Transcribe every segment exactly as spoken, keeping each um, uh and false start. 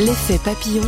L'effet papillon.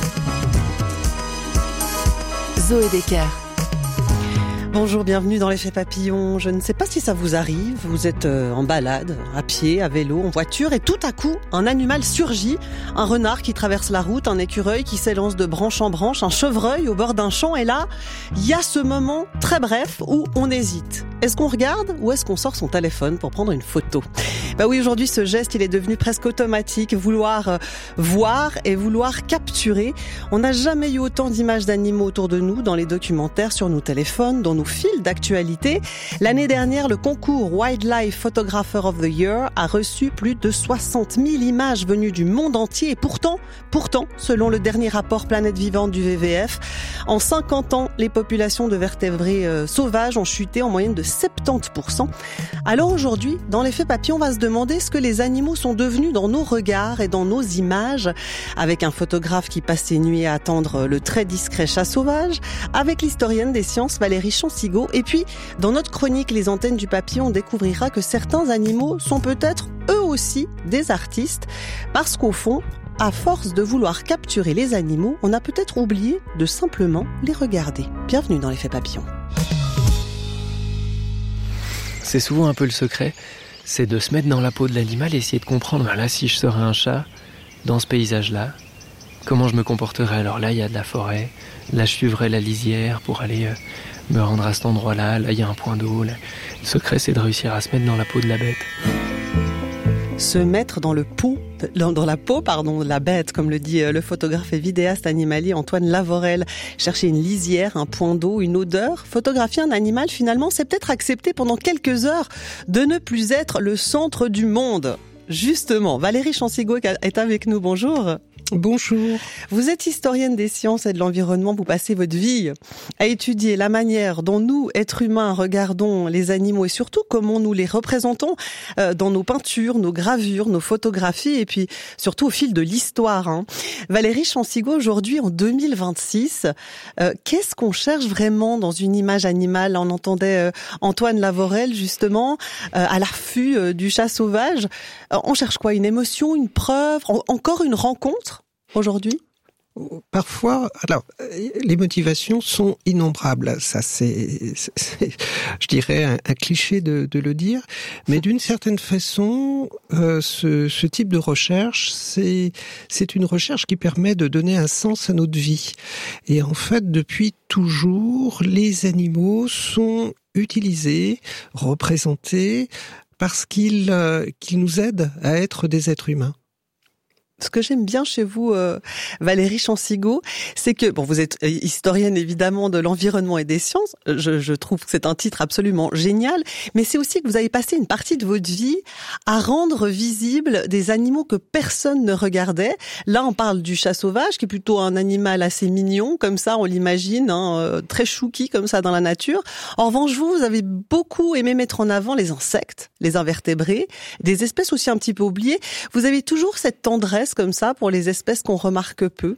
Zoé Decker. Bonjour, bienvenue dans l'effet papillon. Je ne sais pas si ça vous arrive, vous êtes en balade, à pied, à vélo, en voiture, et tout à coup, un animal surgit, un renard qui traverse la route, un écureuil qui s'élance de branche en branche, un chevreuil au bord d'un champ, et là, il y a ce moment très bref où on hésite. Est-ce qu'on regarde ou est-ce qu'on sort son téléphone pour prendre une photo ? Bah oui, aujourd'hui, ce geste, il est devenu presque automatique, vouloir euh, voir et vouloir capturer. On n'a jamais eu autant d'images d'animaux autour de nous dans les documentaires, sur nos téléphones, dans nos fils d'actualité. L'année dernière, le concours Wildlife Photographer of the Year a reçu plus de soixante mille images venues du monde entier. Et pourtant, pourtant, selon le dernier rapport Planète Vivante du W W F, en cinquante ans, les populations de vertébrés euh, sauvages ont chuté en moyenne de soixante-dix pour cent. Alors aujourd'hui, dans l'effet papillon, on va se demander ce que les animaux sont devenus dans nos regards et dans nos images, avec un photographe qui passe ses nuits à attendre le très discret chat sauvage, avec l'historienne des sciences Valérie Chansigo, et puis dans notre chronique Les Antennes du Papillon, on découvrira que certains animaux sont peut-être eux aussi des artistes, parce qu'au fond, à force de vouloir capturer les animaux, on a peut-être oublié de simplement les regarder. Bienvenue dans l'effet papillon. C'est souvent un peu le secret, c'est de se mettre dans la peau de l'animal et essayer de comprendre, là, si je serais un chat, dans ce paysage-là, comment je me comporterais. Alors là, il y a de la forêt, là, je suivrais la lisière pour aller euh, me rendre à cet endroit-là, là, il y a un point d'eau. Là. Le secret, c'est de réussir à se mettre dans la peau de la bête. Se mettre dans le pot, dans, dans la peau, pardon, de la bête, comme le dit le photographe et vidéaste animalier Antoine Lavorel. Chercher une lisière, un point d'eau, une odeur. Photographier un animal, finalement, c'est peut-être accepter pendant quelques heures de ne plus être le centre du monde. Justement, Valérie Chansigo est avec nous. Bonjour. Bonjour. Vous êtes historienne des sciences et de l'environnement. Vous passez votre vie à étudier la manière dont nous, êtres humains, regardons les animaux et surtout comment nous les représentons dans nos peintures, nos gravures, nos photographies et puis surtout au fil de l'histoire. Hein. Valérie Chansigo, aujourd'hui en deux mille vingt-six, euh, qu'est-ce qu'on cherche vraiment dans une image animale ? On entendait euh, Antoine Lavorel justement euh, à l'affût euh, du chat sauvage. Euh, on cherche quoi ? Une émotion, une preuve, en- encore une rencontre ? Aujourd'hui ? Parfois, alors, les motivations sont innombrables. Ça, c'est, c'est je dirais, un, un cliché de, de le dire. Mais d'une certaine façon, euh, ce, ce type de recherche, c'est, c'est une recherche qui permet de donner un sens à notre vie. Et en fait, depuis toujours, les animaux sont utilisés, représentés, parce qu'ils, euh, qu'ils nous aident à être des êtres humains. Ce que j'aime bien chez vous, euh, Valérie Chansigo, c'est que, bon, vous êtes historienne évidemment de l'environnement et des sciences, je, je trouve que c'est un titre absolument génial, mais c'est aussi que vous avez passé une partie de votre vie à rendre visibles des animaux que personne ne regardait. Là, on parle du chat sauvage, qui est plutôt un animal assez mignon, comme ça, on l'imagine, hein, très chouki comme ça dans la nature. En revanche, vous, vous avez beaucoup aimé mettre en avant les insectes, les invertébrés, des espèces aussi un petit peu oubliées. Vous avez toujours cette tendresse comme ça pour les espèces qu'on remarque peu?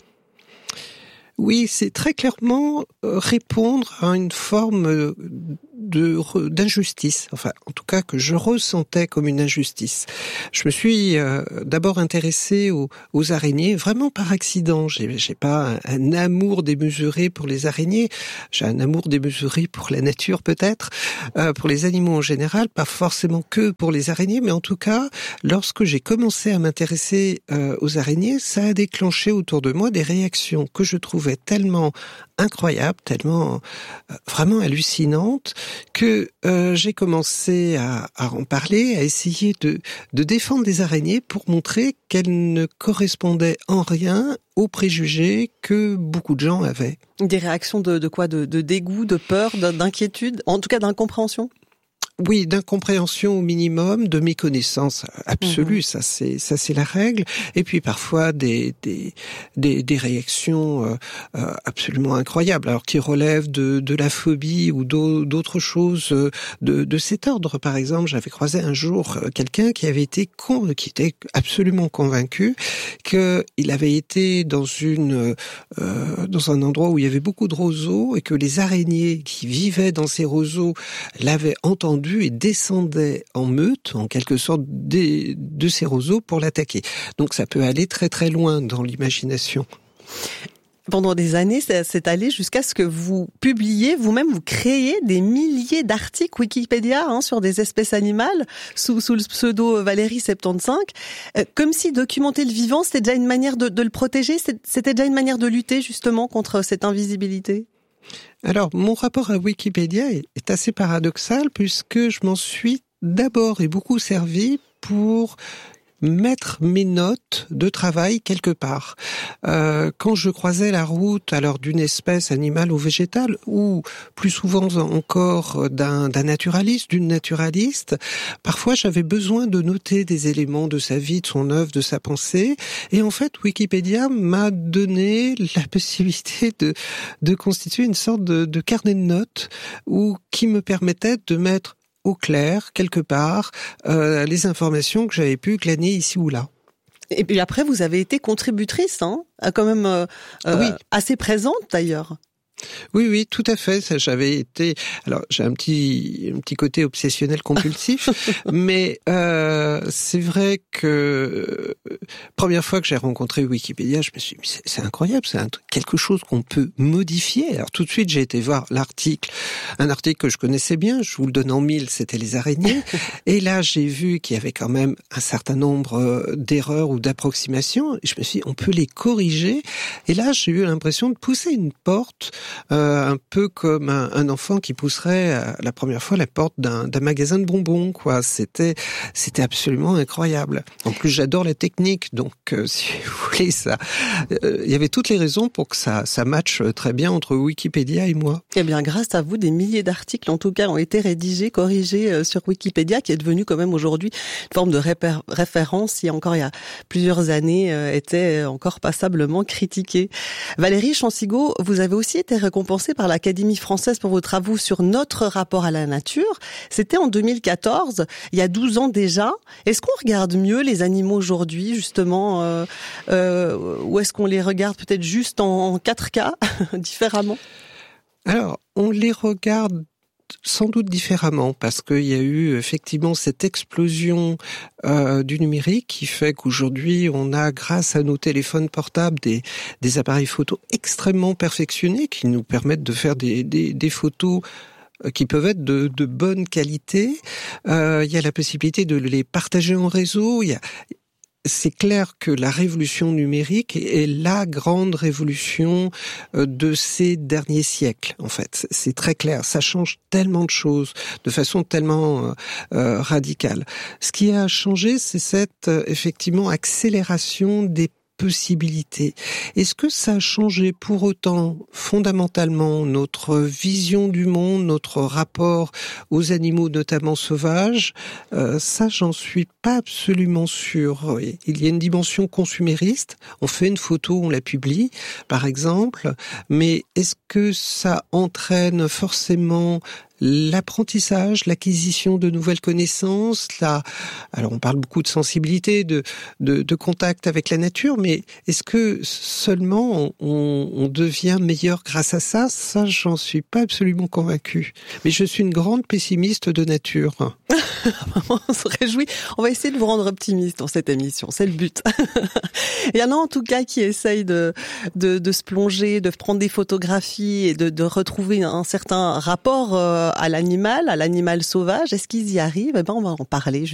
Oui, c'est très clairement répondre à une forme de d'injustice, enfin en tout cas que je ressentais comme une injustice. Je me suis euh, d'abord intéressée aux, aux araignées, vraiment par accident. J'ai, j'ai pas un, un amour démesuré pour les araignées, j'ai un amour démesuré pour la nature peut-être, euh, pour les animaux en général, pas forcément que pour les araignées, mais en tout cas, lorsque j'ai commencé à m'intéresser euh, aux araignées, ça a déclenché autour de moi des réactions que je trouvais tellement incroyables, tellement euh, vraiment hallucinantes, que euh, j'ai commencé à, à en parler, à essayer de, de défendre des araignées pour montrer qu'elles ne correspondaient en rien aux préjugés que beaucoup de gens avaient. Des réactions de, de quoi ? de, de dégoût, de peur, d'inquiétude, en tout cas d'incompréhension ? Oui, d'incompréhension au minimum, de méconnaissance absolue, mmh. ça c'est ça c'est la règle. Et puis parfois des des des, des réactions euh, euh, absolument incroyables, alors qui relèvent de de la phobie ou d'autres choses de de cet ordre. Par exemple, j'avais croisé un jour quelqu'un qui avait été con, qui était absolument convaincu que il avait été dans une euh, dans un endroit où il y avait beaucoup de roseaux et que les araignées qui vivaient dans ces roseaux l'avaient entendu descendu et descendait en meute, en quelque sorte, des, de ces roseaux pour l'attaquer. Donc ça peut aller très très loin dans l'imagination. Pendant des années, c'est allé jusqu'à ce que vous publiez, vous-même, vous créez des milliers d'articles Wikipédia hein, sur des espèces animales, sous, sous le pseudo Valérie soixante-quinze, euh, comme si documenter le vivant, c'était déjà une manière de, de le protéger, c'était déjà une manière de lutter justement contre cette invisibilité. Alors, mon rapport à Wikipédia est assez paradoxal puisque je m'en suis d'abord et beaucoup servi pour mettre mes notes de travail quelque part. Euh, quand je croisais la route alors d'une espèce animale ou végétale, ou plus souvent encore d'un, d'un naturaliste, d'une naturaliste, parfois j'avais besoin de noter des éléments de sa vie, de son œuvre, de sa pensée, et en fait Wikipédia m'a donné la possibilité de, de constituer une sorte de, de carnet de notes où, qui me permettait de mettre au clair, quelque part, euh, les informations que j'avais pu glaner ici ou là. Et puis après, vous avez été contributrice, hein, quand même euh, oui. assez présente d'ailleurs. Oui, oui, tout à fait. Ça, j'avais été. Alors, j'ai un petit, un petit côté obsessionnel compulsif, mais euh, c'est vrai que euh, première fois que j'ai rencontré Wikipédia, je me suis dit, c'est, c'est incroyable, c'est un truc, quelque chose qu'on peut modifier. Alors tout de suite, j'ai été voir l'article, un article que je connaissais bien. Je vous le donne en mille, c'était les araignées. Et là, j'ai vu qu'il y avait quand même un certain nombre d'erreurs ou d'approximations. Et je me suis dit, on peut les corriger. Et là, j'ai eu l'impression de pousser une porte. Euh, un peu comme un, un enfant qui pousserait euh, la première fois la porte d'un, d'un magasin de bonbons, quoi. C'était, c'était absolument incroyable. En plus, j'adore la technique, donc euh, si vous voulez, ça, euh, il y avait toutes les raisons pour que ça, ça matche très bien entre Wikipédia et moi. Eh bien, grâce à vous, des milliers d'articles, en tout cas, ont été rédigés, corrigés euh, sur Wikipédia, qui est devenu quand même aujourd'hui une forme de répé- référence, qui encore il y a plusieurs années euh, était encore passablement critiqué. Valérie Chansigaud, vous avez aussi été récompensée par l'Académie française pour vos travaux sur notre rapport à la nature. C'était en deux mille quatorze, il y a douze ans déjà. Est-ce qu'on regarde mieux les animaux aujourd'hui, justement, euh, euh, ou est-ce qu'on les regarde peut-être juste en, en quatre K, différemment ? Alors, on les regarde sans doute différemment, parce qu'il y a eu effectivement cette explosion euh, du numérique qui fait qu'aujourd'hui on a, grâce à nos téléphones portables, des, des appareils photo extrêmement perfectionnés qui nous permettent de faire des, des, des photos qui peuvent être de, de bonne qualité. Euh, il y a la possibilité de les partager en réseau. Il y a C'est clair que la révolution numérique est la grande révolution de ces derniers siècles, en fait. C'est très clair. Ça change tellement de choses, de façon tellement euh, radicale. Ce qui a changé, c'est cette, effectivement, accélération des possibilités. Est-ce que ça a changé pour autant fondamentalement notre vision du monde, notre rapport aux animaux, notamment sauvages ? euh, Ça, j'en suis pas absolument sûr. Il y a une dimension consumériste. On fait une photo, on la publie, par exemple. Mais est-ce que ça entraîne forcément l'apprentissage, l'acquisition de nouvelles connaissances, la... alors on parle beaucoup de sensibilité, de, de, de contact avec la nature, mais est-ce que seulement on, on devient meilleur grâce à ça ? Ça, j'en suis pas absolument convaincu. Mais je suis une grande pessimiste de nature. On se réjouit. On va essayer de vous rendre optimiste dans cette émission, c'est le but. Il y en a en tout cas qui essayent de, de, de se plonger, de prendre des photographies et de, de retrouver un certain rapport à l'animal, à l'animal sauvage. Est-ce qu'ils y arrivent ? Eh ben, on va en parler.